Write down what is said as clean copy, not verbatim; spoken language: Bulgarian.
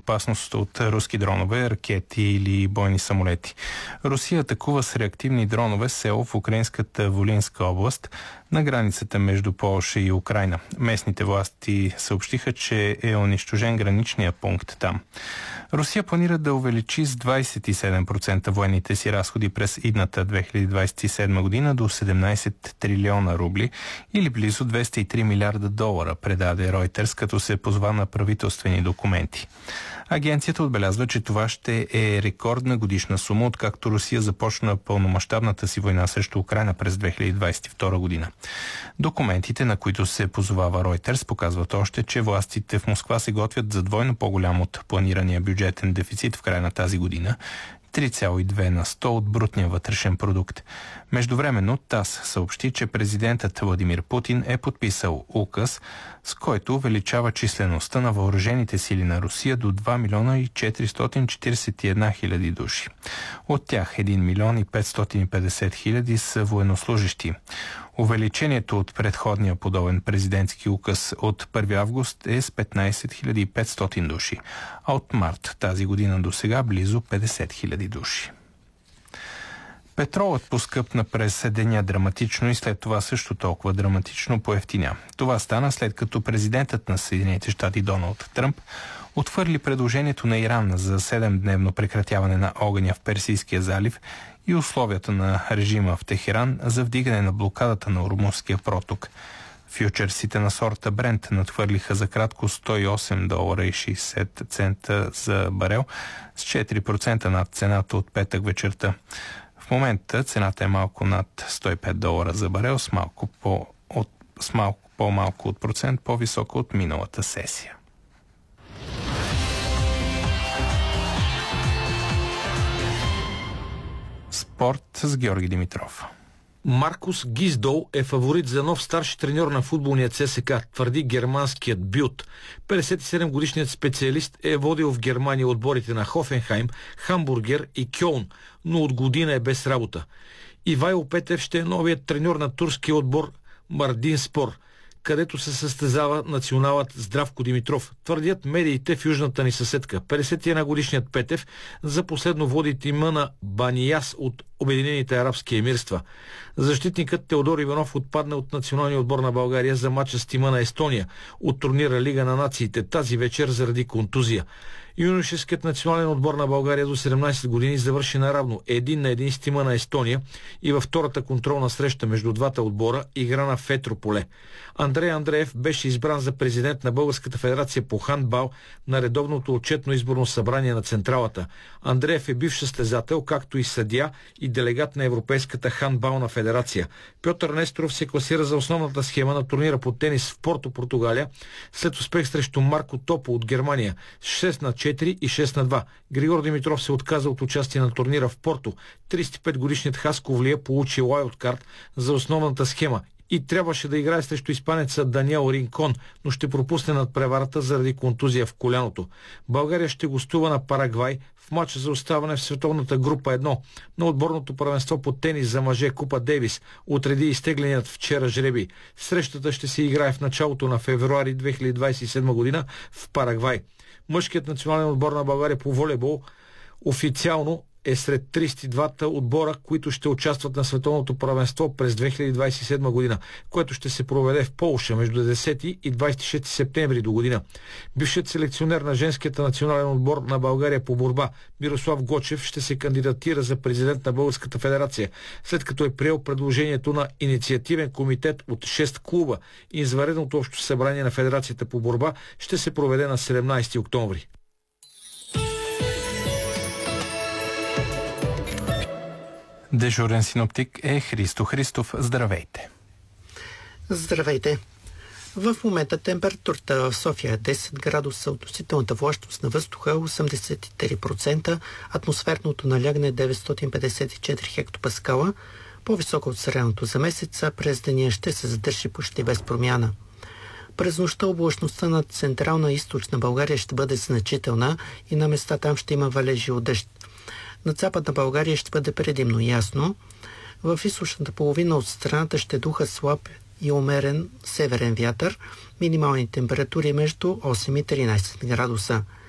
опасност от руски дронове, ракети или бойни самолети. Русия атакува с реактивни дронове село в украинската Волинска област на границата между Полша и Украйна. Местните власти съобщиха, че е унищожен граничния пункт там. Русия планира да увеличи с 27% военните си разходи през идната 2027 година до 17 трилиона рубли или близо 203 милиарда долара, предаде Reuters, като се позва на правителствени документи. Агенцията отбелязва, че това ще е рекордна годишна сума, откакто Русия започна пълномащабната си война срещу Украйна през 2022 година. Документите, на които се позовава Reuters, показват още, че властите в Москва се готвят за двойно по-голям от планирания бюджетен дефицит в края на тази година, 3,2 на 100 от брутния вътрешен продукт. Междувременно ТАСС съобщи, че президентът Владимир Путин е подписал указ, с който увеличава числеността на въоръжените сили на Русия до 2 милиона и 441 хиляди души. От тях 1 милион и 550 хиляди са военнослужещи. Увеличението от предходния подобен президентски указ от 1 август е с 15 500 души, а от март тази година до сега близо 50 хиляди души. Петролът поскъпна през деня драматично и след това също толкова драматично поевтиня. Това стана след като президентът на Съединените щати Доналд Тръмп отхвърли предложението на Иран за 7-дневно прекратяване на огъня в Персийския залив и условията на режима в Техеран за вдигане на блокадата на Ормузския проток. Фючерсите на сорта Брент надхвърлиха за кратко $108.60 за барел с 4% над цената от петък вечерта. В момента цената е малко над $105 за барел с малко по-малко от процент по-висока от миналата сесия. Спорт с Георги Димитров. Маркус Гиздол е фаворит за нов старши треньор на футболния ЦСКА, твърди германският Бюлт. 57-годишният специалист е водил в Германия отборите на Хофенхайм, Хамбургер и Кьолн, но от година е без работа. Ивайло Петев ще е новият треньор на турския отбор Мардинспор, където се състезава националът Здравко Димитров. Твърдят медиите в южната ни съседка. 51-годишният Петев за последно води тима на Банияс от Обединените арабски емирства. Защитникът Теодор Иванов отпадна от националния отбор на България за мача с тима на Естония от турнира Лига на нациите тази вечер заради контузия. Юношеският национален отбор на България до 17 години завърши наравно 1-1 с тима на Естония и във втората контролна среща между двата отбора игра на Фетрополе. Андрей Андреев беше избран за президент на Българската федерация по хандбал на редовното отчетно изборно събрание на Централата. Андреев е бивш състезател, както и съдия и делегат на Европейската хандбална федерация. Пьотър Несторов се класира за основната схема на турнира по тенис в Порто, Португалия, след успех срещу Марко Топо от Германия с 6-4 и 6-2. Григор Димитров се отказа от участие на турнира в Порто. 35-годишният Хасковлия получи лайлдкарт за основната схема и трябваше да играе срещу испанеца Даниел Ринкон, но ще пропусне надпреварата заради контузия в коляното. България ще гостува на Парагвай в матча за оставане в световната група 1 на отборното първенство по тенис за мъже Купа Дейвис, отреди изтегленият вчера жребий. Срещата ще се играе в началото на февруари 2027 година в Парагвай. Мъжкият национален отбор на България по волейбол официално е сред 32-та отбора, които ще участват на световното първенство през 2027 година, което ще се проведе в Полша между 10 и 26 септември до година. Бившият селекционер на женският национален отбор на България по борба Мирослав Гочев ще се кандидатира за президент на Българската федерация, след като е приел предложението на инициативен комитет от 6 клуба. Извънредното общо събрание на Федерацията по борба ще се проведе на 17 октомври. Дежурен синоптик е Христо Христов. Здравейте! Здравейте! В момента температурата в София е 10 градуса, относителната влажност на въздуха 83%, атмосферното налягане е 954 хектопаскала, по-високо от средното за месеца, през деня ще се задържи почти без промяна. През нощта облачността над централна и източна България ще бъде значителна и на места там ще има валежи от дъжд. Над западна България ще бъде предимно ясно. В източната половина от страната ще духа слаб и умерен северен вятър, минимални температури между 8 и 13 градуса.